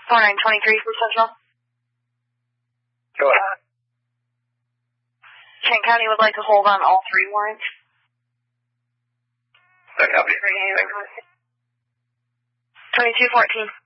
4923 for Central. Go ahead. Kent County would like to hold on all 3 warrants. That copy. 2214.